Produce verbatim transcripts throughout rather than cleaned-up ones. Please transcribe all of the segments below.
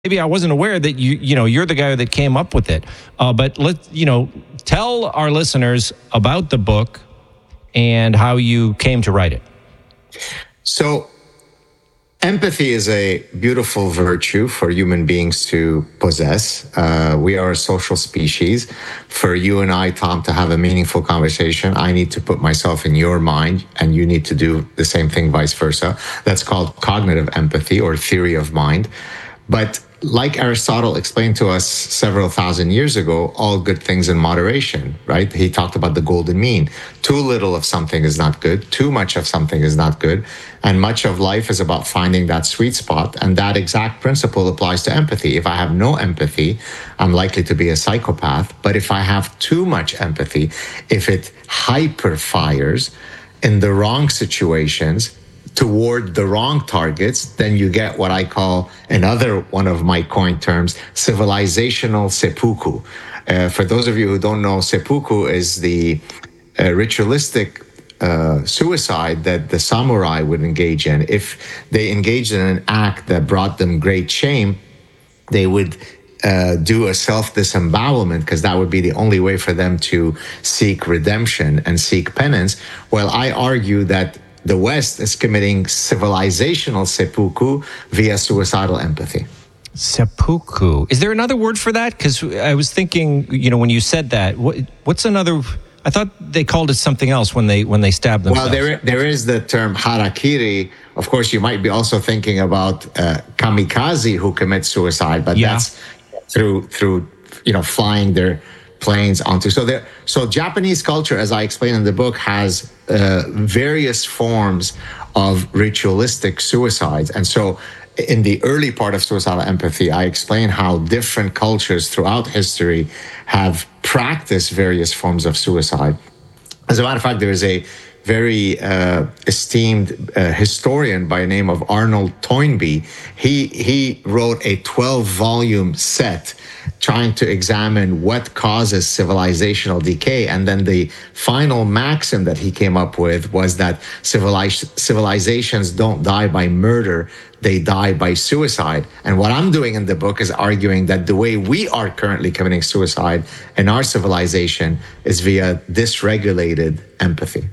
maybe I wasn't aware that you, you know, you're the guy that came up with it. Uh, but let you know, tell our listeners about the book and how you came to write it. So, empathy is a beautiful virtue for human beings to possess. Uh, we are a social species. For you and I, Tom, to have a meaningful conversation, I need to put myself in your mind, and you need to do the same thing, vice versa. That's called cognitive empathy or theory of mind. But like Aristotle explained to us several thousand years ago, all good things in moderation, right? He talked about the golden mean. Too little of something is not good. Too much of something is not good. And much of life is about finding that sweet spot. And that exact principle applies to empathy. If I have no empathy, I'm likely to be a psychopath. But if I have too much empathy, if it hyper fires in the wrong situations, toward the wrong targets, then you get what I call another one of my coined terms, civilizational seppuku. Uh, for those of you who don't know, seppuku is the uh, ritualistic uh, suicide that the samurai would engage in. If they engaged in an act that brought them great shame, they would uh, do a self-disembowelment, because that would be the only way for them to seek redemption and seek penance. Well, I argue that the West is committing civilizational seppuku via suicidal empathy. Seppuku. Is there another word for that? Because I was thinking, you know, when you said that, what, what's another? I thought they called it something else when they when they stabbed themselves. Well, there there is the term harakiri. Of course, you might be also thinking about uh, kamikaze who commit suicide, but yeah. that's through through you know flying their planes onto. So there. So Japanese culture, as I explain in the book, has uh, various forms of ritualistic suicides, and so in the early part of suicidal empathy, I explain how different cultures throughout history have practiced various forms of suicide. As a matter of fact, there is a very uh, esteemed uh, historian by the name of Arnold Toynbee. He he wrote a twelve-volume set trying to examine what causes civilizational decay. And then the final maxim that he came up with was that civiliz- civilizations don't die by murder, they die by suicide. And what I'm doing in the book is arguing that the way we are currently committing suicide in our civilization is via dysregulated empathy.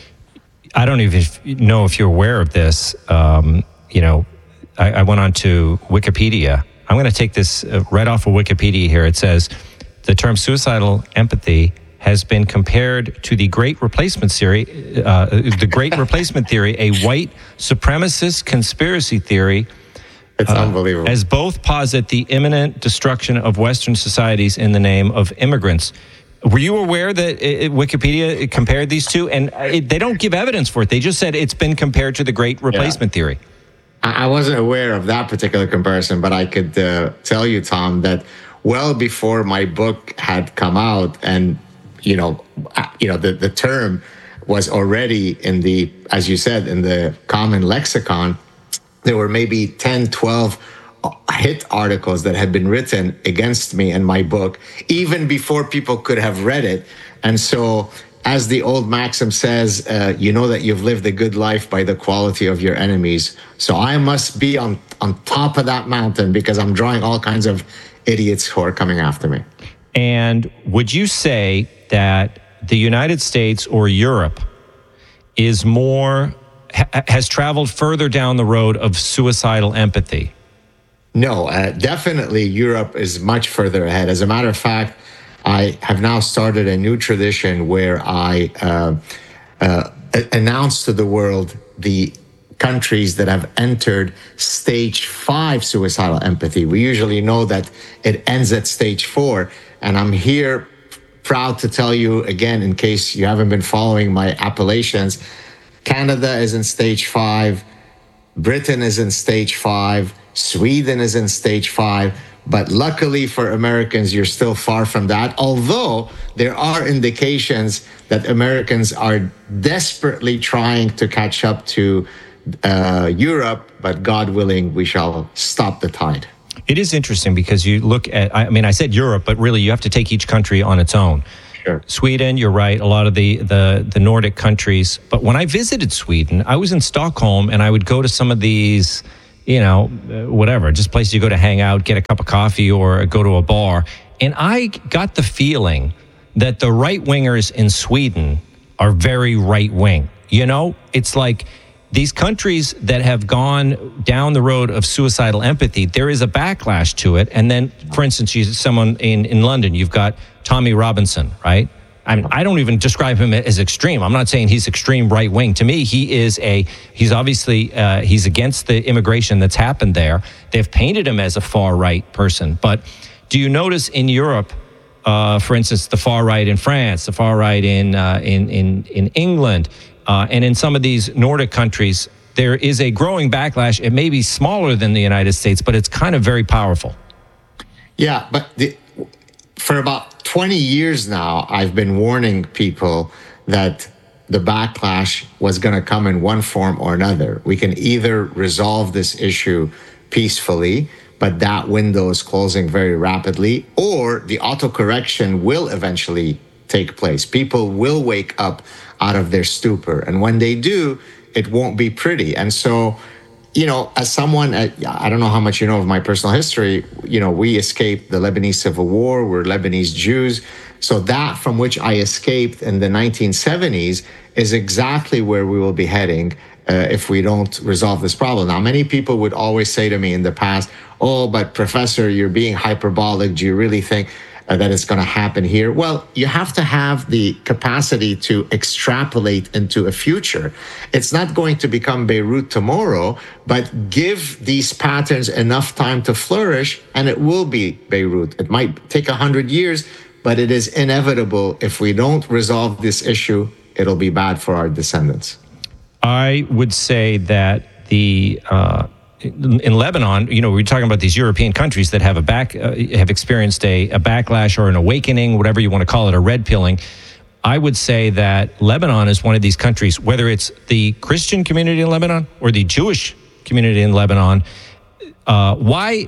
I don't even know if you're aware of this. Um, you know, I, I went on to Wikipedia. I'm going to take this uh, right off of Wikipedia here. It says, the term suicidal empathy has been compared to the Great Replacement theory, uh, the Great Replacement theory, a white supremacist conspiracy theory. It's uh, unbelievable. As both posit the imminent destruction of Western societies in the name of immigrants. Were you aware that it, Wikipedia compared these two? And it, they don't give evidence for it. They just said it's been compared to the Great Replacement yeah. theory. I wasn't aware of that particular comparison, but I could uh, tell you, Tom, that well before my book had come out, and you know, you know, the, the term was already in the, as you said, in the common lexicon. There were maybe ten, twelve hit articles that had been written against me and my book, even before people could have read it. And so, as the old maxim says, uh, you know that you've lived a good life by the quality of your enemies. So I must be on, on top of that mountain because I'm drawing all kinds of idiots who are coming after me. And would you say that the United States or Europe is more, ha- has traveled further down the road of suicidal empathy? No, uh, definitely Europe is much further ahead. As a matter of fact, I have now started a new tradition where I uh, uh, announce to the world the countries that have entered stage five suicidal empathy. We usually know that it ends at stage four. And I'm here proud to tell you again, in case you haven't been following my appellations, Canada is in stage five, Britain is in stage five, Sweden is in stage five. But luckily for Americans, you're still far from that, although there are indications that Americans are desperately trying to catch up to uh, Europe, but God willing, we shall stop the tide. It is interesting because you look at, I mean, I said Europe, but really you have to take each country on its own. Sure. Sweden, you're right, a lot of the, the, the Nordic countries. But when I visited Sweden, I was in Stockholm and I would go to some of these you know, uh, whatever, just a place you go to hang out, get a cup of coffee, or go to a bar. And I got the feeling that the right wingers in Sweden are very right wing. You know, it's like these countries that have gone down the road of suicidal empathy, there is a backlash to it. And then, for instance, you someone in, in London, you've got Tommy Robinson, right? I mean, I don't even describe him as extreme. I'm not saying he's extreme right wing. To me, he is a, he's obviously, uh, he's against the immigration that's happened there. They've painted him as a far right person. But do you notice in Europe, uh, for instance, the far right in France, the far right in, uh, in, in, in England, uh, and in some of these Nordic countries, there is a growing backlash. It may be smaller than the United States, but it's kind of very powerful. Yeah, but the, for about twenty years now, I've been warning people that the backlash was going to come in one form or another. We can either resolve this issue peacefully, but that window is closing very rapidly, or the autocorrection will eventually take place. People will wake up out of their stupor. And when they do, it won't be pretty. And so, you know, as someone, I don't know how much you know of my personal history, you know, we escaped the Lebanese Civil War, we're Lebanese Jews. So that from which I escaped in the nineteen seventies is exactly where we will be heading uh, if we don't resolve this problem. Now, many people would always say to me in the past, oh, but Professor, you're being hyperbolic. Do you really think uh, that it's going to happen here? Well, you have to have the capacity to extrapolate into a future. It's not going to become Beirut tomorrow, but give these patterns enough time to flourish, and it will be Beirut. It might take a hundred years, but it is inevitable. If we don't resolve this issue, it'll be bad for our descendants. I would say that the uh, in, in Lebanon, you know, we're talking about these European countries that have a back uh, have experienced a, a backlash or an awakening, whatever you want to call it, a red pilling. I would say that Lebanon is one of these countries, whether it's the Christian community in Lebanon or the Jewish community in Lebanon. Uh, why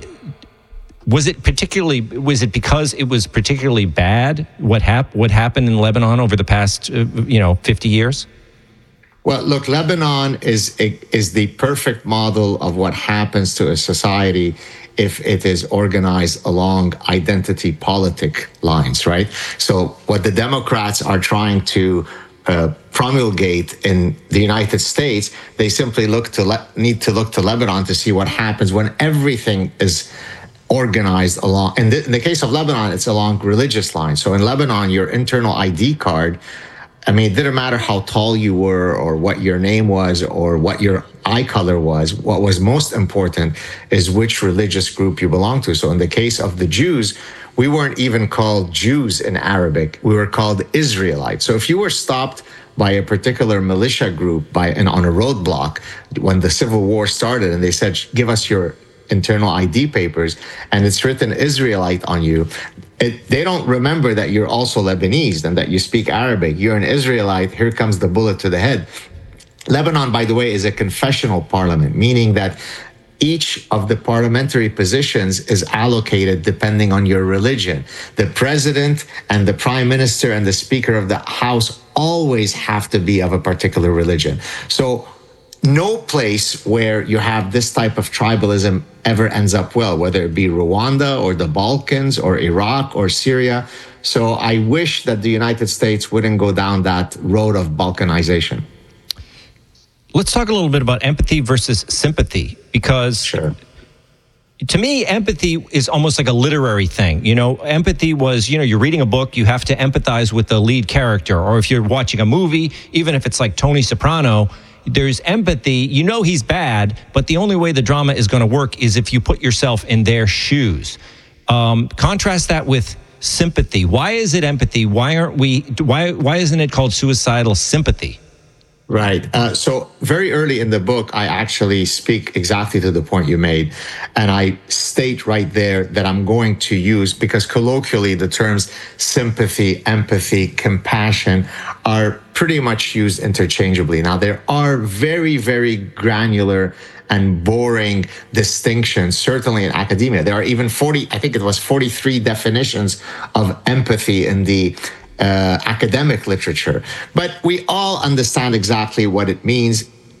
was it particularly? Was it because it was particularly bad? What hap- What happened in Lebanon over the past, uh, you know, fifty years? Well, look, Lebanon is is the perfect model of what happens to a society if it is organized along identity politic lines, right? So what the Democrats are trying to uh, promulgate in the United States, they simply look to le- need to look to Lebanon to see what happens when everything is organized along. In the, in the case of Lebanon, it's along religious lines. So in Lebanon, your internal I D card, I mean, it didn't matter how tall you were or what your name was or what your eye color was. What was most important is which religious group you belong to. So in the case of the Jews, we weren't even called Jews in Arabic. We were called Israelites. So if you were stopped by a particular militia group by and on a roadblock when the Civil War started and they said, give us your internal I D papers, and it's written Israelite on you, It, they don't remember that you're also Lebanese and that you speak Arabic. You're an Israelite. Here comes the bullet to the head. Lebanon, by the way, is a confessional parliament, meaning that each of the parliamentary positions is allocated depending on your religion. The president and the prime minister and the speaker of the house always have to be of a particular religion. So no place where you have this type of tribalism ever ends up well, whether it be Rwanda or the Balkans or Iraq or Syria. So I wish that the United States wouldn't go down that road of balkanization. Let's talk a little bit about empathy versus sympathy, because sure. To me, empathy is almost like a literary thing. You know, empathy was, you know, you're reading a book, you have to empathize with the lead character. Or if you're watching a movie, even if it's like Tony Soprano, there's empathy. You know he's bad, but the only way the drama is going to work is if you put yourself in their shoes. Um, contrast that with sympathy. Why is it empathy? Why aren't we? Why why isn't it called suicidal sympathy? Right. Uh, so very early in the book, I actually speak exactly to the point you made. And I state right there that I'm going to use, because colloquially the terms sympathy, empathy, compassion are pretty much used interchangeably. Now, there are very, very granular and boring distinctions, certainly in academia. There are even forty, I think it was forty-three definitions of empathy in the Uh, academic literature, but we all understand exactly what it means.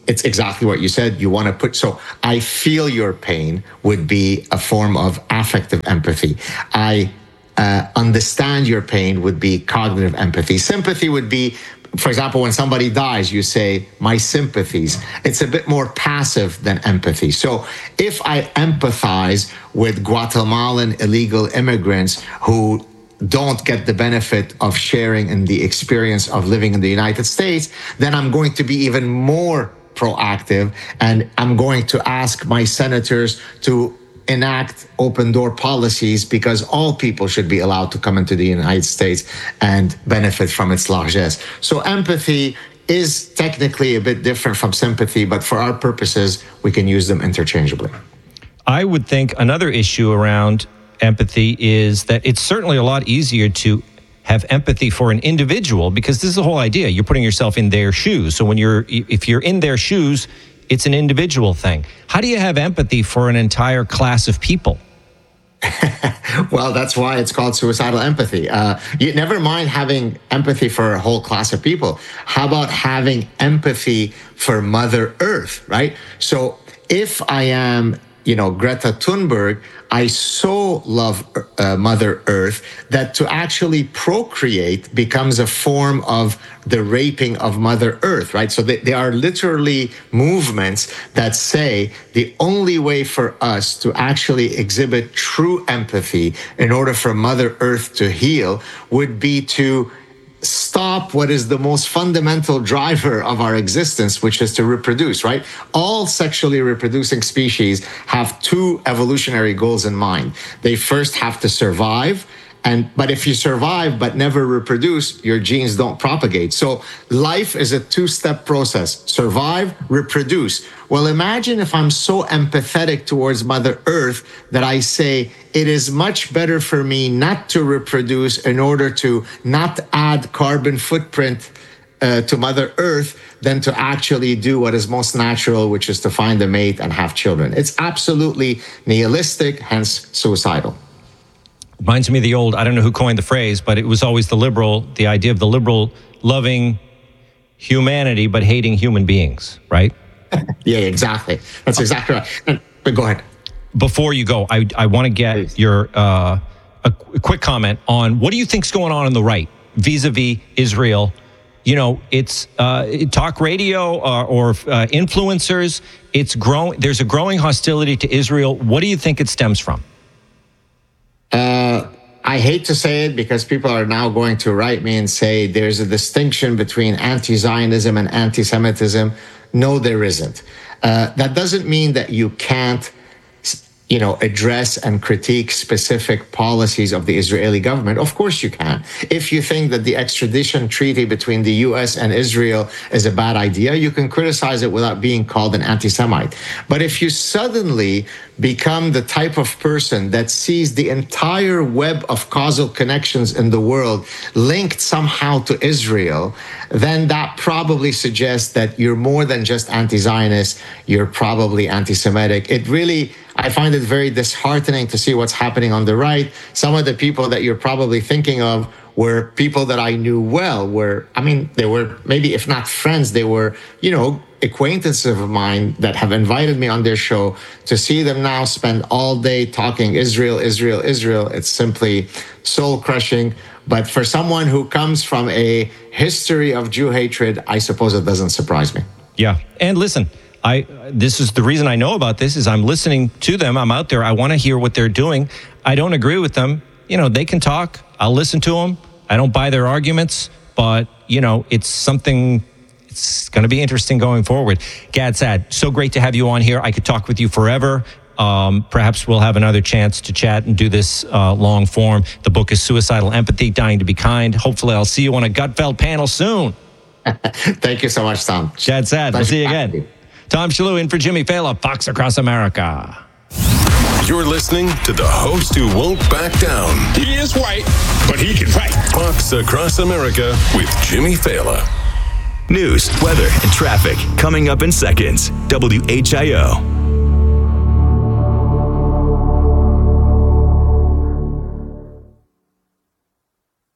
it's exactly what you said. You want to put, so I feel your pain would be a form of affective empathy. I uh, understand your pain would be cognitive empathy. Sympathy would be, for example, when somebody dies, you say, my sympathies. It's a bit more passive than empathy. So if I empathize with Guatemalan illegal immigrants who don't get the benefit of sharing in the experience of living in the United States, then I'm going to be even more proactive, and I'm going to ask my senators to enact open door policies, because all people should be allowed to come into the United States and benefit from its largesse. So empathy is technically a bit different from sympathy, but for our purposes, we can use them interchangeably. I would think another issue around empathy is that it's certainly a lot easier to have empathy for an individual, because this is the whole idea. You're putting yourself in their shoes. So when you're, if you're in their shoes, it's an individual thing. How do you have empathy for an entire class of people? Well, that's why it's called suicidal empathy. Uh, you never mind having empathy for a whole class of people. How about having empathy for Mother Earth, right? So if I am, you know, Greta Thunberg, I so love uh, Mother Earth that to actually procreate becomes a form of the raping of Mother Earth, right? So they, they are literally movements that say the only way for us to actually exhibit true empathy in order for Mother Earth to heal would be to stop what is the most fundamental driver of our existence, which is to reproduce, right? All sexually reproducing species have two evolutionary goals in mind. They first have to survive, and but if you survive but never reproduce, your genes don't propagate. So life is a two-step process: survive, reproduce. Well, imagine if I'm so empathetic towards Mother Earth that I say it is much better for me not to reproduce in order to not add carbon footprint uh, to Mother Earth than to actually do what is most natural, which is to find a mate and have children. It's absolutely nihilistic, hence suicidal. Reminds me of the old, I don't know who coined the phrase, but it was always the liberal, the idea of the liberal loving humanity but hating human beings, right? Yeah, exactly. That's exactly right. But go ahead. Before you go, I, I want to get Please. your uh, a, a quick comment on what do you think's going on on the right vis-a-vis Israel? You know, it's uh, talk radio uh, or uh, influencers. It's growing. There's a growing hostility to Israel. What do you think it stems from? Uh, I hate to say it because people are now going to write me and say there's a distinction between anti-Zionism and anti-Semitism. No, there isn't. Uh, that doesn't mean that you can't, you know, address and critique specific policies of the Israeli government. Of course you can. If you think that the extradition treaty between the U S and Israel is a bad idea, you can criticize it without being called an anti-Semite. But if you suddenly become the type of person that sees the entire web of causal connections in the world linked somehow to Israel, then that probably suggests that you're more than just anti-Zionist, you're probably anti-Semitic. It really, I find it very disheartening to see what's happening on the right. Some of the people that you're probably thinking of were people that I knew well, were, I mean, they were maybe, if not friends, they were, you know, acquaintances of mine that have invited me on their show. To see them now spend all day talking Israel, Israel, Israel, it's simply soul crushing. But for someone who comes from a history of Jew hatred, I suppose it doesn't surprise me. Yeah. And listen, I this is the reason I know about this is I'm listening to them. I'm out there. I want to hear what they're doing. I don't agree with them. You know, they can talk. I'll listen to them. I don't buy their arguments, but, you know, it's something, it's going to be interesting going forward. Gad Saad, so great to have you on here. I could talk with you forever. Um, perhaps we'll have another chance to chat and do this uh, long form. The book is Suicidal Empathy, Dying to be Kind. Hopefully I'll see you on a Gutfeld panel soon. Thank you so much, Tom. Gad Saad, we'll see you again. You. Tom Shillue in for Jimmy Failla, Fox Across America. You're listening to the host who won't back down. He is white, but he can fight. Fox Across America with Jimmy Failla. News, weather, and traffic coming up in seconds. W H I O.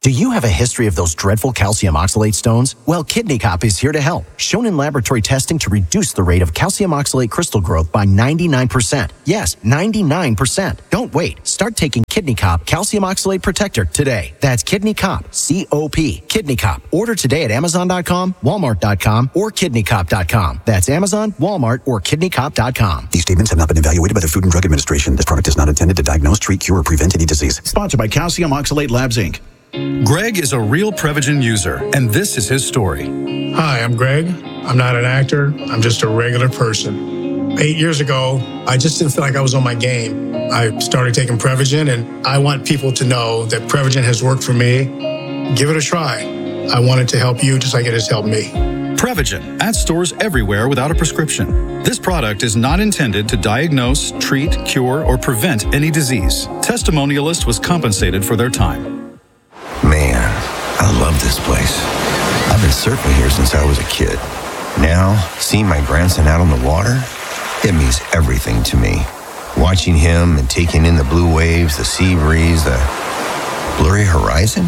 Do you have a history of those dreadful calcium oxalate stones? Well, Kidney Cop is here to help. Shown in laboratory testing to reduce the rate of calcium oxalate crystal growth by ninety-nine percent. Yes, ninety-nine percent. Don't wait. Start taking Kidney Cop Calcium Oxalate Protector today. That's Kidney Cop, C O P. Kidney Cop. Order today at Amazon dot com, Walmart dot com, or Kidney Cop dot com. That's Amazon, Walmart, or Kidney Cop dot com. These statements have not been evaluated by the Food and Drug Administration. This product is not intended to diagnose, treat, cure, or prevent any disease. Sponsored by Calcium Oxalate Labs, Incorporated. Greg is a real Prevagen user, and this is his story. Hi, I'm Greg. I'm not an actor. I'm just a regular person. Eight years ago, I just didn't feel like I was on my game. I started taking Prevagen, and I want people to know that Prevagen has worked for me. Give it a try. I want it to help you just like it has helped me. Prevagen, at stores everywhere without a prescription. This product is not intended to diagnose, treat, cure, or prevent any disease. Testimonialist was compensated for their time. Man, I love this place. I've been surfing here since I was a kid. Now, seeing my grandson out on the water, it means everything to me. Watching him and taking in the blue waves, the sea breeze, the blurry horizon.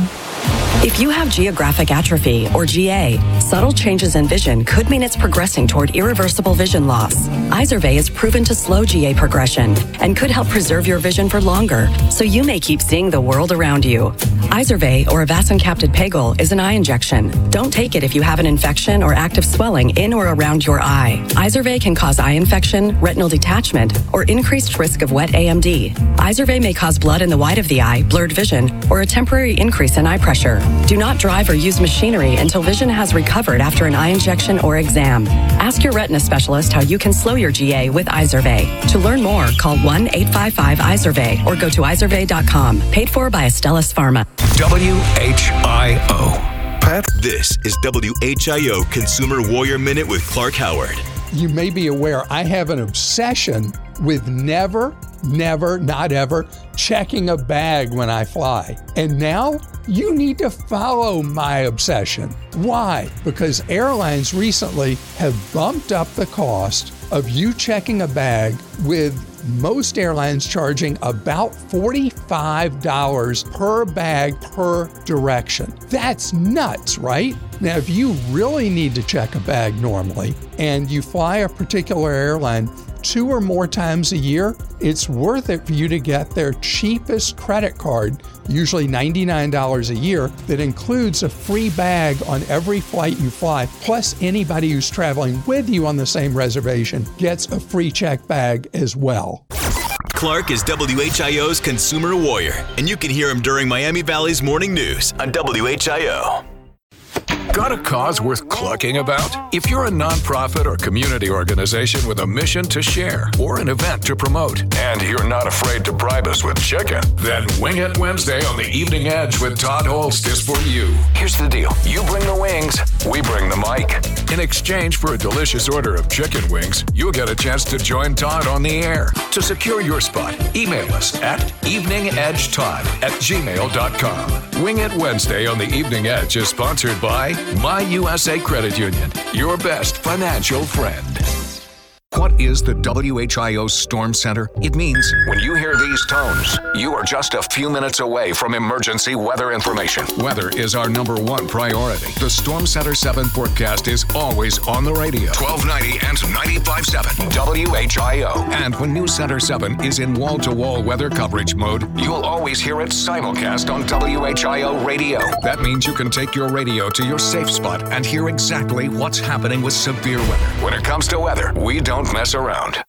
If you have geographic atrophy, or G A, subtle changes in vision could mean it's progressing toward irreversible vision loss. Izervay is proven to slow G A progression and could help preserve your vision for longer, so you may keep seeing the world around you. Izervay, or avacincaptad pegol, is an eye injection. Don't take it if you have an infection or active swelling in or around your eye. Izervay can cause eye infection, retinal detachment, or increased risk of wet A M D. Izervay may cause blood in the white of the eye, blurred vision, or a temporary increase in eye pressure. Do not drive or use machinery until vision has recovered after an eye injection or exam. Ask your retina specialist how you can slow your G A with Izervay. To learn more, call one eight five five Izervay or go to izervay dot com. Paid for by Astellas Pharma. W H I O. Pat. This is W H I O Consumer Warrior Minute with Clark Howard. You may be aware I have an obsession with never, never, not ever checking a bag when I fly. And now you need to follow my obsession. Why? Because airlines recently have bumped up the cost of you checking a bag, with most airlines charging about forty-five dollars per bag per direction. That's nuts, right? Now, if you really need to check a bag normally and you fly a particular airline two or more times a year, it's worth it for you to get their cheapest credit card, usually ninety-nine dollars a year, that includes a free bag on every flight you fly. Plus, anybody who's traveling with you on the same reservation gets a free check bag as well. Clark is W H I O's Consumer Warrior, and you can hear him during Miami Valley's Morning News on W H I O. Got a cause worth clucking about? If you're a nonprofit or community organization with a mission to share or an event to promote, and you're not afraid to bribe us with chicken, then Wing It Wednesday on the Evening Edge with Todd Holst is for you. Here's the deal. You bring the wings, we bring the mic. In exchange for a delicious order of chicken wings, you'll get a chance to join Todd on the air. To secure your spot, email us at eveningedgetodd at gmail dot com. Wing It Wednesday on the Evening Edge is sponsored by My U S A Credit Union, your best financial friend. What is the W H I O Storm Center? It means when you hear these tones, you are just a few minutes away from emergency weather information. Weather is our number one priority. The Storm Center seven forecast is always on the radio. twelve ninety and ninety-five point seven W H I O. And when News Center seven is in wall-to-wall weather coverage mode, you'll always hear it simulcast on W H I O radio. That means you can take your radio to your safe spot and hear exactly what's happening with severe weather. When it comes to weather, we don't mess around.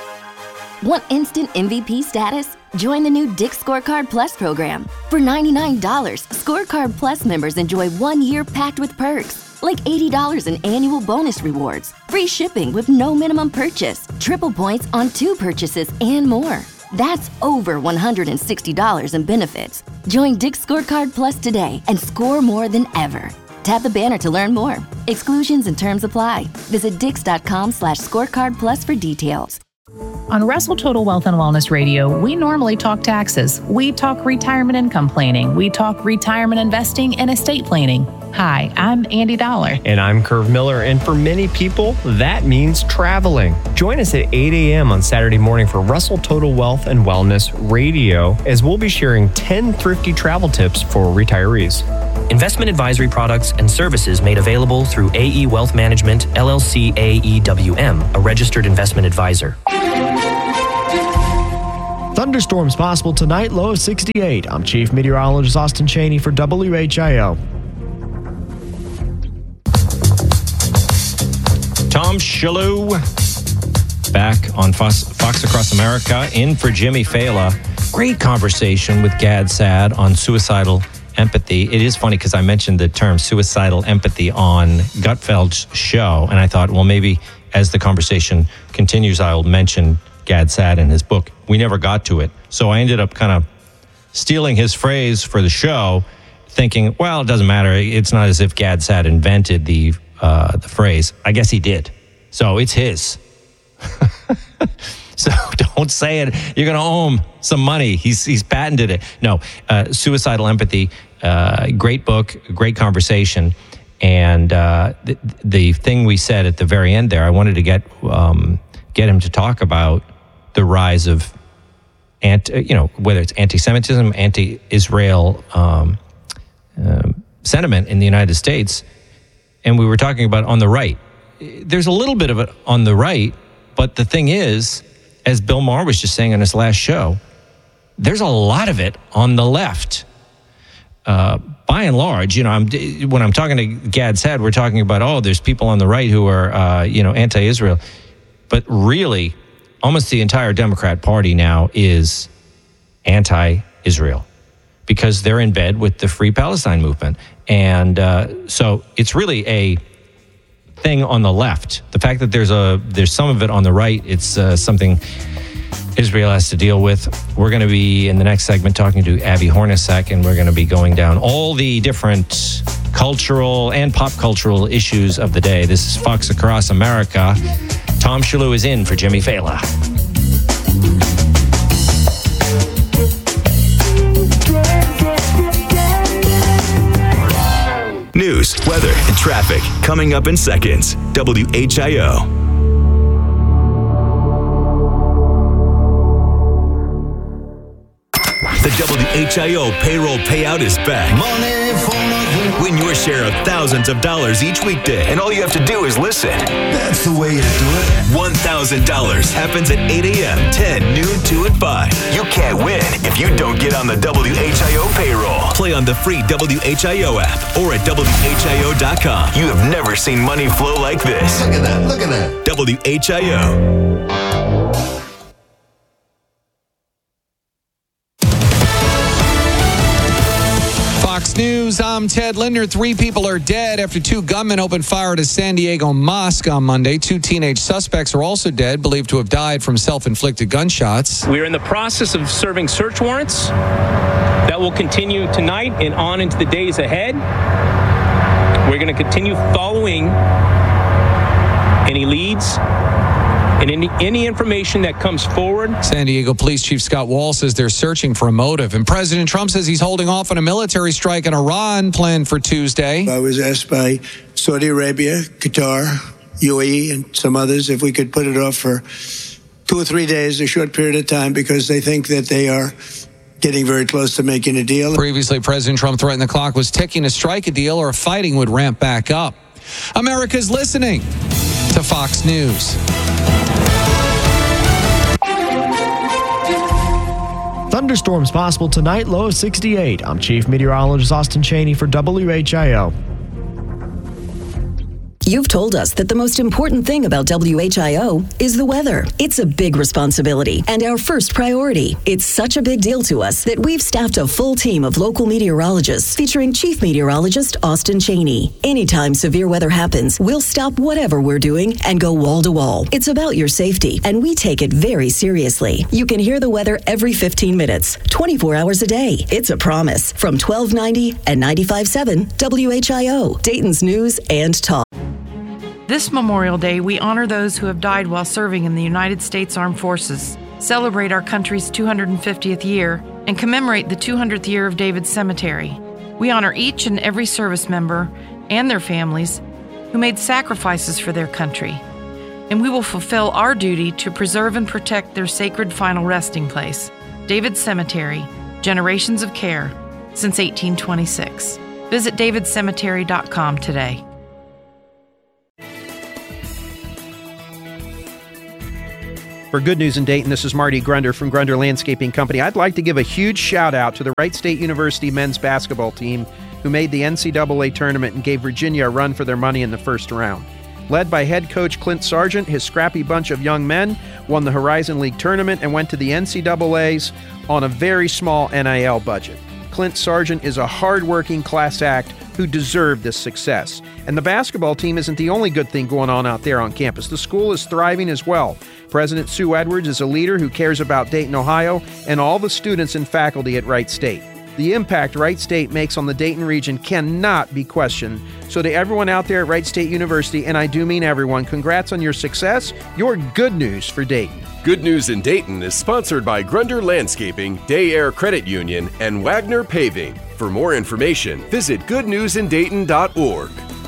Want instant M V P status? Join the new Dick's Scorecard Plus program. For ninety-nine dollars, Scorecard Plus members enjoy one year packed with perks, like eighty dollars in annual bonus rewards, free shipping with no minimum purchase, triple points on two purchases, and more. That's over one hundred sixty dollars in benefits. Join Dick's Scorecard Plus today and score more than ever. Tap the banner to learn more. Exclusions and terms apply. Visit dix.com slash scorecard plus for details. On Russell Total Wealth and Wellness Radio, we normally talk taxes. We talk retirement income planning. We talk retirement investing and estate planning. Hi, I'm Andy Dollar. And I'm Curve Miller. And for many people, that means traveling. Join us at eight a.m. on Saturday morning for Russell Total Wealth and Wellness Radio, as we'll be sharing ten thrifty travel tips for retirees. Investment advisory products and services made available through A E Wealth Management, L L C A E W M, a registered investment advisor. Thunderstorms possible tonight, low of sixty-eight. I'm Chief Meteorologist Austin Cheney for W H I O. Tom Shalhoub back on Fox, Fox Across America, in for Jimmy Fela. Great conversation with Gad Saad on suicidal empathy. It is funny because I mentioned the term suicidal empathy on Gutfeld's show, and I thought, well, maybe as the conversation continues, I'll mention Gad Saad in his book. We never got to it. So I ended up kind of stealing his phrase for the show, thinking, well, it doesn't matter. It's not as if Gad Saad invented the uh, the phrase. I guess he did. So it's his. So don't say it. You're going to owe him some money. He's he's patented it. No, uh, Suicidal Empathy, uh, great book, great conversation. And uh, the, the thing we said at the very end there, I wanted to get um, get him to talk about the rise of, anti, you know, whether it's anti-Semitism, anti-Israel um, uh, sentiment in the United States. And we were talking about on the right. There's a little bit of it on the right, but the thing is, as Bill Maher was just saying on his last show, there's a lot of it on the left. Uh, by and large, you know, I'm, when I'm talking to Gad Saad, we're talking about, oh, there's people on the right who are, uh, you know, anti-Israel. But really, almost the entire Democrat Party now is anti-Israel because they're in bed with the Free Palestine movement. And uh, so it's really a thing on the left. The fact that there's a there's some of it on the right, it's uh, something Israel has to deal with. We're going to be, in the next segment, talking to Abby Hornacek, and we're going to be going down all the different cultural and pop cultural issues of the day. This is Fox Across America. Tom Shalhoub is in for Jimmy Fela. News, weather, and traffic coming up in seconds. W H I O. The W H I O payroll payout is back. Money for nothing. Win your share of thousands of dollars each weekday, and all you have to do is listen. That's the way to do it. one thousand dollars happens at eight a.m., ten, noon, two, and five. You can't win if you don't get on the W H I O payroll. Play on the free W H I O app or at W H I O dot com. You have never seen money flow like this. Look at that, look at that. W H I O. Fox News, I'm Ted Linder. Three people are dead after two gunmen opened fire at a San Diego mosque on Monday. Two teenage suspects are also dead, believed to have died from self-inflicted gunshots. We are in the process of serving search warrants that will continue tonight and on into the days ahead. We're going to continue following any leads and any, any information that comes forward. San Diego Police Chief Scott Wall says they're searching for a motive. And President Trump says he's holding off on a military strike in Iran planned for Tuesday. I was asked by Saudi Arabia, Qatar, U A E, and some others if we could put it off for two or three days, a short period of time, because they think that they are getting very close to making a deal. Previously, President Trump threatened the clock was ticking to strike a deal or fighting would ramp back up. America's listening to Fox News. Thunderstorms possible tonight, low of sixty-eight. I'm Chief Meteorologist Austin Cheney for W H I O. You've told us that the most important thing about W H I O is the weather. It's a big responsibility and our first priority. It's such a big deal to us that we've staffed a full team of local meteorologists featuring Chief Meteorologist Austin Cheney. Anytime severe weather happens, we'll stop whatever we're doing and go wall to wall. It's about your safety, and we take it very seriously. You can hear the weather every fifteen minutes, twenty-four hours a day. It's a promise from twelve ninety and ninety-five point seven W H I O, Dayton's News and Talk. This Memorial Day, we honor those who have died while serving in the United States Armed Forces, celebrate our country's two hundred fiftieth year, and commemorate the two hundredth year of David's Cemetery. We honor each and every service member and their families who made sacrifices for their country, and we will fulfill our duty to preserve and protect their sacred final resting place, David Cemetery, generations of care since eighteen twenty-six. Visit david cemetery dot com today. For Good News in Dayton, this is Marty Grunder from Grunder Landscaping Company. I'd like to give a huge shout out to the Wright State University men's basketball team who made the N C double A tournament and gave Virginia a run for their money in the first round. Led by head coach Clint Sargent, his scrappy bunch of young men won the Horizon League tournament and went to the N C double A's on a very small N I L budget. Clint Sargent is a hard-working class act who deserved this success. And the basketball team isn't the only good thing going on out there on campus. The school is thriving as well. President Sue Edwards is a leader who cares about Dayton, Ohio, and all the students and faculty at Wright State. The impact Wright State makes on the Dayton region cannot be questioned. So to everyone out there at Wright State University, and I do mean everyone, congrats on your success. You're good news for Dayton. Good News in Dayton is sponsored by Grunder Landscaping, Day Air Credit Union, and Wagner Paving. For more information, visit good news in dayton dot org.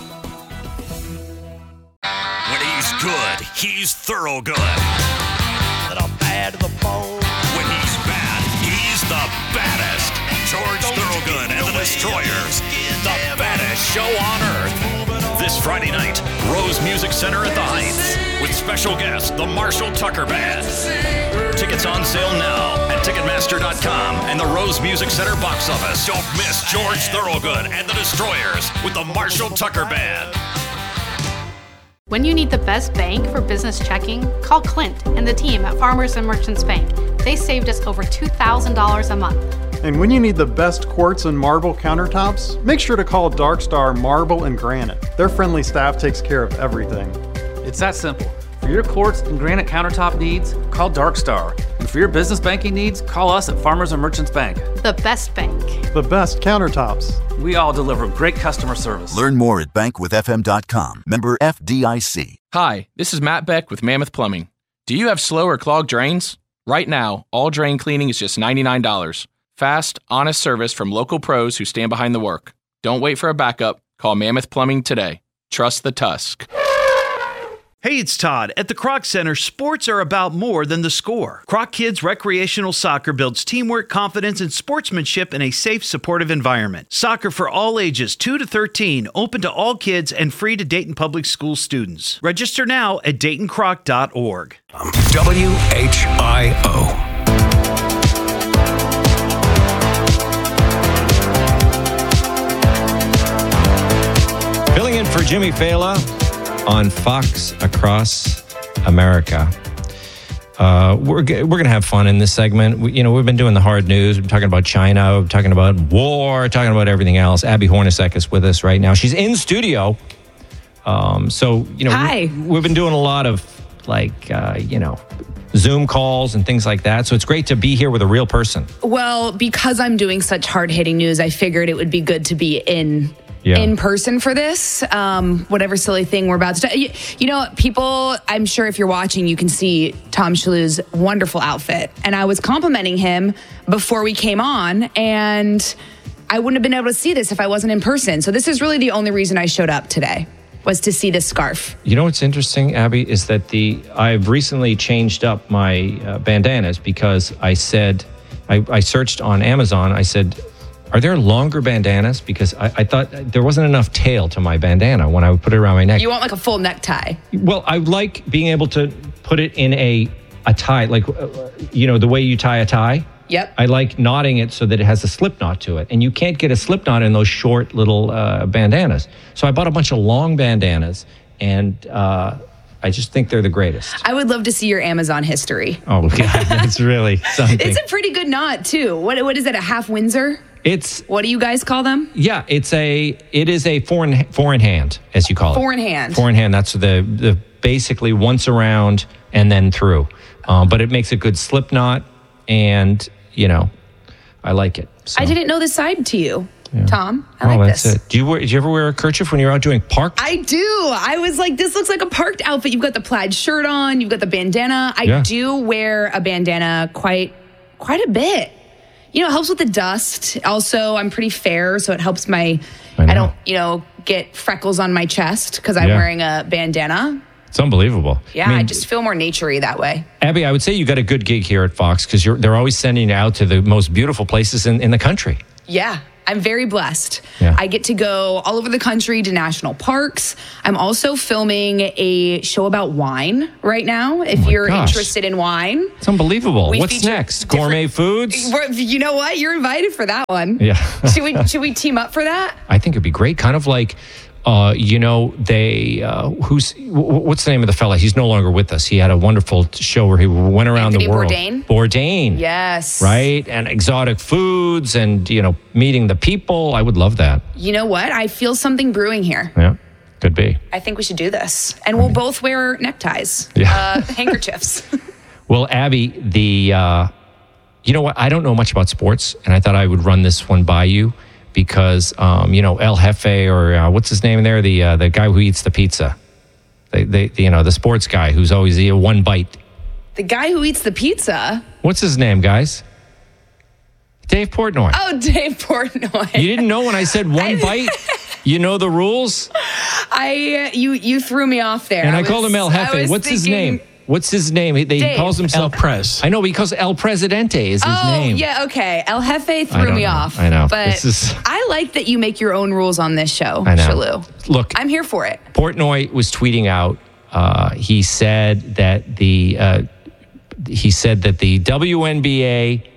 When he's good, he's thorough good. Little bad to the bone. When he's bad, he's the baddest. George Thorogood and the Destroyers, the baddest show on earth. This Friday night, Rose Music Center at the Heights, with special guest, the Marshall Tucker Band. Tickets on sale now at ticketmaster dot com and the Rose Music Center box office. Don't miss George Thorogood and the Destroyers with the Marshall Tucker Band. When you need the best bank for business checking, call Clint and the team at Farmers and Merchants Bank. They saved us over two thousand dollars a month. And when you need the best quartz and marble countertops, make sure to call Dark Star Marble and Granite. Their friendly staff takes care of everything. It's that simple. For your quartz and granite countertop needs, call Dark Star. And for your business banking needs, call us at Farmers and Merchants Bank. The best bank. The best countertops. We all deliver great customer service. Learn more at bank with f m dot com. Member F D I C. Hi, this is Matt Beck with Mammoth Plumbing. Do you have slow or clogged drains? Right now, all drain cleaning is just ninety-nine dollars. Fast, honest service from local pros who stand behind the work. Don't wait for a backup. Call Mammoth Plumbing today. Trust the Tusk. Hey, it's Todd. At the Kroc Center, sports are about more than the score. Kroc Kids Recreational Soccer builds teamwork, confidence, and sportsmanship in a safe, supportive environment. Soccer for all ages, two to thirteen, open to all kids and free to Dayton Public School students. Register now at dayton croc dot org. W H I O. Filling in for Jimmy Fela on Fox Across America. Uh, we're we're going to have fun in this segment. We, you know, we've been doing the hard news. We're talking about China. We're talking about war. Talking about everything else. Abby Hornacek is with us right now. She's in studio. Um, so, you know, Hi. We, we've been doing a lot of, like, uh, you know, Zoom calls and things like that. So it's great to be here with a real person. Well, because I'm doing such hard-hitting news, I figured it would be good to be in Yeah. in person for this, um, whatever silly thing we're about to do. You, you know, people, I'm sure if you're watching, you can see Tom Shalhoub's wonderful outfit. And I was complimenting him before we came on, and I wouldn't have been able to see this if I wasn't in person. So this is really the only reason I showed up today, was to see this scarf. You know what's interesting, Abby, is that the I've recently changed up my uh, bandanas because I said, I, I searched on Amazon, I said, are there longer bandanas? Because I, I thought there wasn't enough tail to my bandana when I would put it around my neck. You want like a full necktie? Well, I like being able to put it in a, a tie, like, uh, you know, the way you tie a tie. Yep. I like knotting it so that it has a slip knot to it. And you can't get a slip knot in those short little uh, bandanas. So I bought a bunch of long bandanas, and uh, I just think they're the greatest. I would love to see your Amazon history. Oh, God, that's really something. It's a pretty good knot, too. What What is it, a half Windsor? It's what do you guys call them? Yeah, it's a it is a four in, four in hand, as you call it. Four in hand. Four in hand. That's the the basically once around and then through. Um, but it makes a good slip knot, and you know, I like it. So. I didn't know this side to you, yeah. Tom. I oh, like that's this. It. Do you wear, do you ever wear a kerchief when you're out doing park? I do. I was like, this looks like a parked outfit. You've got the plaid shirt on. You've got the bandana. I Yeah. do wear a bandana quite quite a bit. you know, it helps with the dust. Also, I'm pretty fair, so it helps my, I, I don't, you know, get freckles on my chest because I'm Yeah. wearing a bandana. It's unbelievable. Yeah, I mean, I just feel more naturey that way. Abby, I would say you got a good gig here at Fox because you're they're always sending you out to the most beautiful places in, in the country. Yeah, I'm very blessed. Yeah. I get to go all over the country to national parks. I'm also filming a show about wine right now. If my you're gosh. interested in wine, It's unbelievable. We What's feature next? Gourmet foods? We're- you know what? You're invited for that one. Yeah. should we should we team up for that? I think it'd be great. Kind of like, uh, you know, they, uh, who's, w- what's the name of the fella? He's no longer with us. He had a wonderful show where he went around Anthony the world. Bourdain? Bourdain. Yes. Right? And exotic foods and, you know, meeting the people. I would love that. You know what? I feel something brewing here. Yeah, could be. I think we should do this. And we'll both wear neckties, Yeah. uh, handkerchiefs. Well, Abby, the, uh, you know what? I don't know much about sports, and I thought I would run this one by you because, um, you know, El Jefe or uh, what's his name there? The uh, the guy who eats the pizza. They, they, you know, the sports guy who's always eating one bite. The guy who eats the pizza. What's his name, guys? Dave Portnoy. Oh, Dave Portnoy. You didn't know when I said one bite? You know the rules? I you you threw me off there. And I, was- called him El I Jefe. was What's his thinking- name? What's his name? He, they, he Dave. calls himself El Pres. I know, but he calls El Presidente is his oh, name. yeah, okay. El Jefe I threw don't me know. off. I know. But This is- I like that you make your own rules on this show, I know. Shalou. Look, I'm here for it. Portnoy was tweeting out. Uh, he said that the uh, he said that the W N B A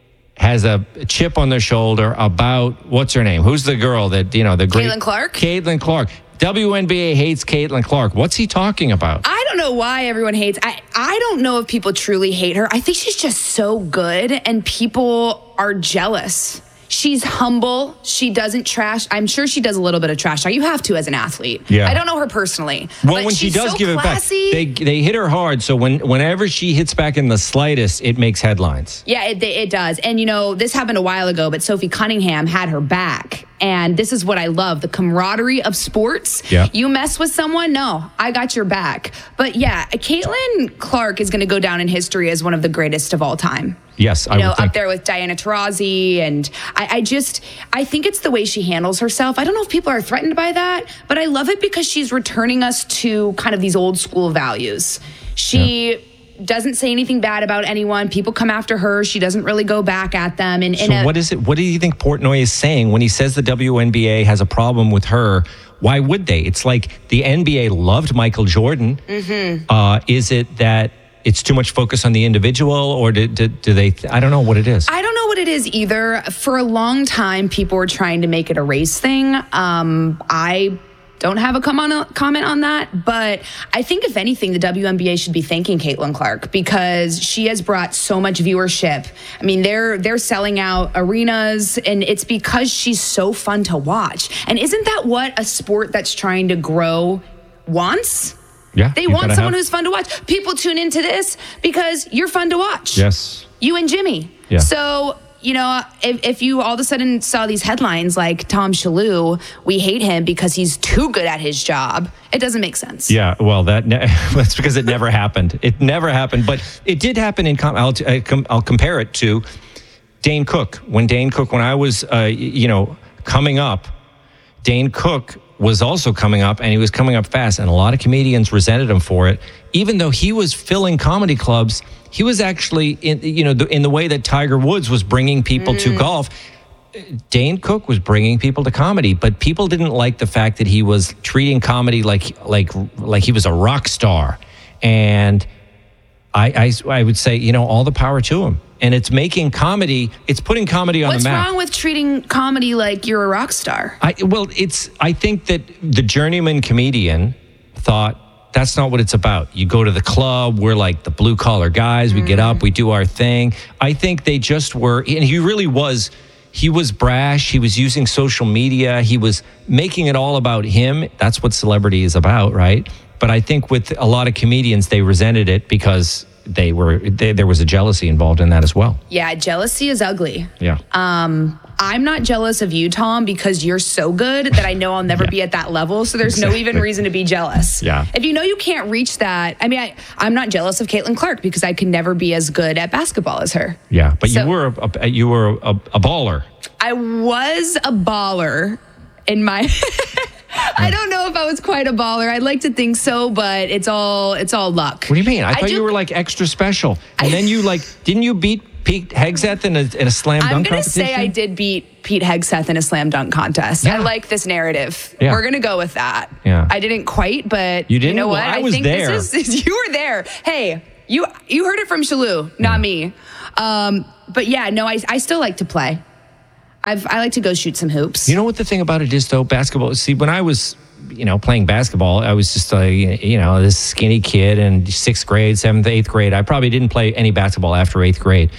has a chip on their shoulder about what's her name? Who's the girl that you know the great Caitlin Clark? Caitlin Clark. W N B A hates Caitlin Clark. What's he talking about? I don't know why everyone hates. I I don't know if people truly hate her. I think she's just so good and people are jealous. She's humble. She doesn't trash. I'm sure she does a little bit of trash. You have to as an athlete. Yeah. I don't know her personally. Well, but when she she's does so give classy. it back, they they hit her hard. So when whenever she hits back in the slightest, it makes headlines. Yeah, it, it does. And, you know, this happened a while ago, but Sophie Cunningham had her back. And this is what I love, the camaraderie of sports. Yeah. You mess with someone, no, I got your back. But, yeah, Caitlin Clark is going to go down in history as one of the greatest of all time. Yes, You I know, would think. up there with Diana Taurasi. And I, I just, I think it's the way she handles herself. I don't know if people are threatened by that, but I love it because she's returning us to kind of these old school values. She... Yeah. Doesn't say anything bad about anyone. People come after her. She doesn't really go back at them. And, So what is it? What do you think Portnoy is saying when he says the W N B A has a problem with her? Why would they? It's like the N B A loved Michael Jordan. Mm-hmm. Uh, is it that it's too much focus on the individual, or do, do, do they? I don't know what it is. I don't know what it is either. For a long time, people were trying to make it a race thing. Um, I don't have a comment comment on that, but I think if anything, the W N B A should be thanking Caitlin Clark because she has brought so much viewership. I mean, they're they're selling out arenas, and it's because she's so fun to watch. And isn't that what a sport that's trying to grow wants? Yeah, They you want gotta someone have- who's fun to watch. People tune into this because you're fun to watch. Yes. You and Jimmy. Yeah. So, you know, if, if you all of a sudden saw these headlines like Tom Shalhoub, we hate him because he's too good at his job, it doesn't make sense. Yeah, well, that ne- that's because it never happened. It never happened, but it did happen in. Com- I'll, I com- I'll compare it to Dane Cook. When Dane Cook, when I was, uh, you know, coming up, Dane Cook was also coming up, and he was coming up fast, and a lot of comedians resented him for it. Even though he was filling comedy clubs, he was actually in, you know, the, in the way that Tiger Woods was bringing people Mm. to golf. Dane Cook was bringing people to comedy, but people didn't like the fact that he was treating comedy like like like he was a rock star. And I, I, I would say, you know, all the power to him. And it's making comedy, it's putting comedy on What's the map. wrong with treating comedy like you're a rock star? I, well, it's. I think that the journeyman comedian thought that's not what it's about. You go to the club, we're like the blue collar guys. We get up, we do our thing. I think they just were, and he really was. He was brash. He was using social media. He was making it all about him. That's what celebrity is about, right? But I think with a lot of comedians, they resented it because they were they, there was a jealousy involved in that as well. Yeah, jealousy is ugly. Yeah. Um, I'm not jealous of you, Tom, because you're so good that I know I'll never yeah. be at that level. So there's exactly. no even reason to be jealous. Yeah. If you know you can't reach that, I mean, I, I'm not jealous of Caitlin Clark because I can never be as good at basketball as her. Yeah, but so, you were a, a, you were a, a baller. I was a baller in my. I don't know if I was quite a baller. I'd like to think so, but it's all it's all luck. What do you mean? I, I thought do, you were like extra special, and I, then you like didn't you beat Pete Hegseth in a, in a slam dunk I'm gonna competition? say I did beat Pete Hegseth in a slam dunk contest. Yeah. I like this narrative. Yeah. We're gonna go with that. Yeah. I didn't quite, but you, didn't? you know well, what? I was think there. This is, you were there. Hey, you you heard it from Shalou, not me. Um, but yeah, no, I I still like to play. I've I like to go shoot some hoops. You know what the thing about it is though, basketball. See, when I was you know, playing basketball, I was just like, you know, this skinny kid in sixth grade, seventh, eighth grade. I probably didn't play any basketball after eighth grade.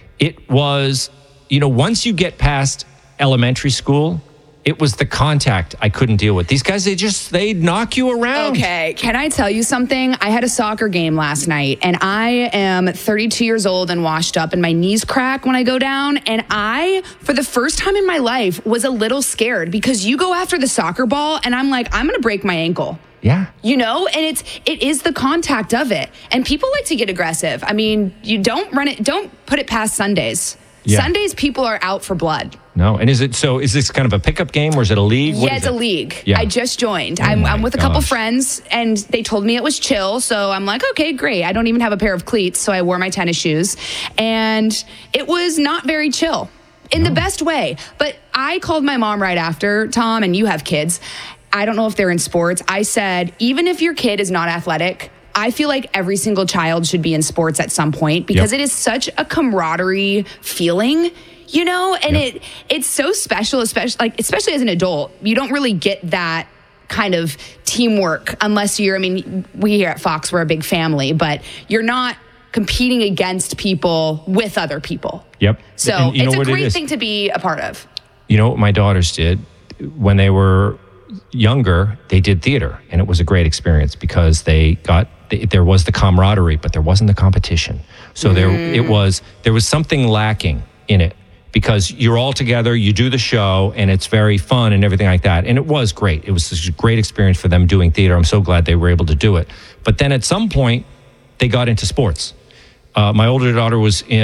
It was, you know, once you get past elementary school, it was the contact I couldn't deal with. These guys, they just, they knock you around. Okay, can I tell you something? I had a soccer game last night, and I am thirty-two years old and washed up, and my knees crack when I go down. And I, for the first time in my life, was a little scared because you go after the soccer ball, and I'm like, I'm going to break my ankle. Yeah. You know, and it's it is the contact of it. And people like to get aggressive. I mean, you don't run it, don't put it past Sundays. Yeah. Sundays, people are out for blood. No, and is it so? Is this kind of a pickup game, or is it a league? What yeah, it's it? a league. Yeah. I just joined. Oh I'm, I'm with a couple gosh. friends, and they told me it was chill. So I'm like, okay, great. I don't even have a pair of cleats, so I wore my tennis shoes, and it was not very chill in no. the best way. But I called my mom right after, Tom, and you have kids. I don't know if they're in sports. I said, even if your kid is not athletic, I feel like every single child should be in sports at some point because yep. it is such a camaraderie feeling. You know, and yep. it it's so special, especially like especially as an adult. You don't really get that kind of teamwork unless you're. I mean, we here at Fox, we're a big family, but you're not competing against people with other people. Yep. So and you it's know a what great it thing to be a part of. You know what my daughters did when they were younger? They did theater, and it was a great experience because they got they, there was the camaraderie, but there wasn't the competition. So mm. there it was there was something lacking in it. Because you're all together, you do the show, and it's very fun and everything like that. And it was great. It was a great experience for them doing theater. I'm so glad they were able to do it. But then at some point, they got into sports. Uh, my older daughter was uh,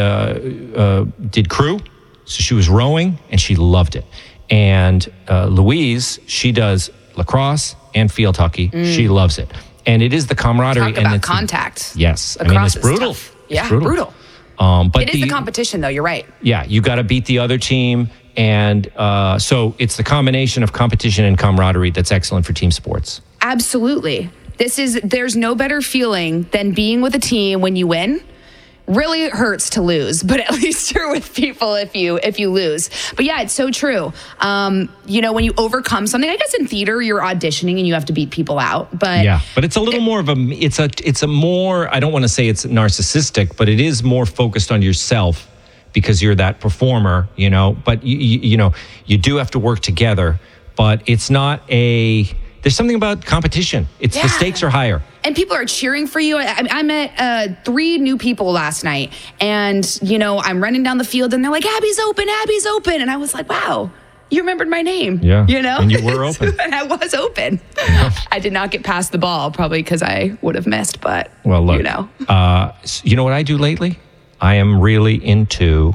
uh, did crew, so she was rowing, and she loved it. And uh, Louise, she does lacrosse and field hockey. Mm. She loves it. And it is the camaraderie. Talk about and it's, contact. Yes. Lacrosse I mean, it's brutal. Is tough. Yeah, it's brutal. brutal. Um, but it is the, the competition, though. You're right. Yeah, you got to beat the other team. And uh, so it's the combination of competition and camaraderie that's excellent for team sports. Absolutely. This is, there's no better feeling than being with a team when you win. Really hurts to lose, but at least you're with people if you if you lose. But yeah, it's so true. Um, you know, when you overcome something, I guess in theater you're auditioning and you have to beat people out. But yeah, but it's a little it, more of a it's a it's a more I don't want to say it's narcissistic, but it is more focused on yourself because you're that performer, you know. But you you, you know you do have to work together, but it's not a. There's something about competition. It's yeah. the stakes are higher. And people are cheering for you. I, I met uh, three new people last night, and you know, I'm running down the field, and they're like, "Abby's open, Abby's open," and I was like, "Wow, you remembered my name." Yeah, you know, and you were open, and I was open. Yeah. I did not get past the ball, probably because I would have missed. But well, look, you know, uh, you know what I do lately? I am really into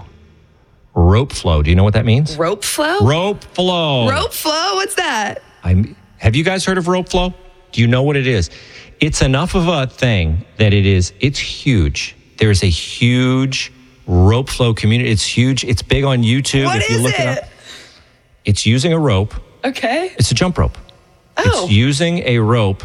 rope flow. Do you know what that means? Rope flow. Rope flow. Rope flow. What's that? I'm. Have you guys heard of rope flow? Do you know what it is? It's enough of a thing that it is, it's huge. There's a huge rope flow community. It's huge. It's big on YouTube. What if you is look it? it up. It's using a rope. Okay. It's a jump rope. Oh. It's using a rope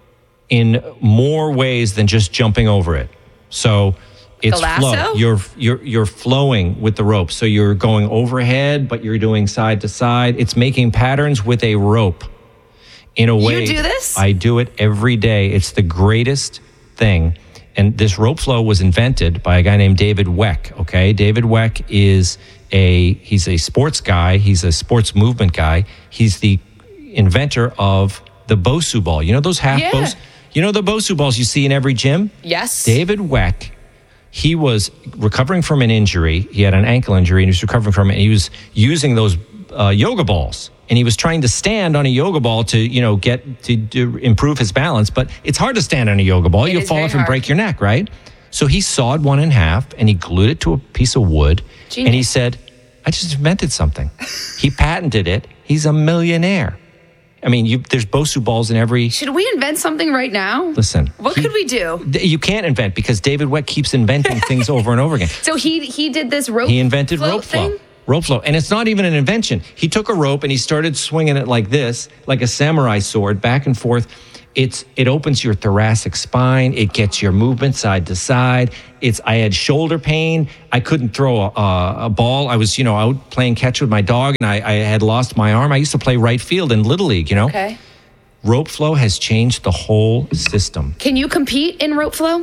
in more ways than just jumping over it. So it's the lasso? flow. You're you're you're flowing with the rope. So you're going overhead, but you're doing side to side. It's making patterns with a rope. In a way, you do this? I do it every day. It's the greatest thing. And this rope flow was invented by a guy named David Weck, okay? David Weck is a, he's a sports guy. He's a sports movement guy. He's the inventor of the Bosu ball. You know those half yeah. Bosu? You know the Bosu balls you see in every gym? Yes. David Weck he was recovering from an injury. He had an ankle injury, and he was recovering from it. And he was using those uh, yoga balls, and he was trying to stand on a yoga ball to, you know, get to, to improve his balance. But it's hard to stand on a yoga ball. It You'll is fall very off and hard. break your neck, right? So he sawed one in half, and he glued it to a piece of wood. Genius. And he said, I just invented something. He patented it. He's a millionaire. I mean, you, there's Bosu balls in every... Should we invent something right now? Listen. What he- could we do? You can't invent because David Weck keeps inventing things over and over again. So he he did this rope He invented float rope flow. thing? Rope flow. And it's not even an invention. He took a rope and he started swinging it like this, like a samurai sword, back and forth. It's It opens your thoracic spine. It gets your movement side to side. It's. I had shoulder pain. I couldn't throw a, a, a ball. I was, you know, out playing catch with my dog, and I, I had lost my arm. I used to play right field in Little League, you know? Okay. Rope flow has changed the whole system. Can you compete in rope flow?